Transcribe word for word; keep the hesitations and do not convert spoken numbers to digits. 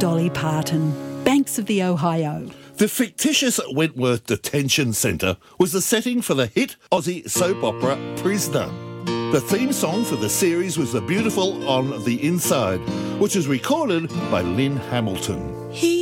Dolly Parton, Banks of the Ohio. The fictitious Wentworth Detention Centre was the setting for the hit Aussie soap opera Prisoner. The theme song for the series was the beautiful On the Inside, which was recorded by Lynn Hamilton. He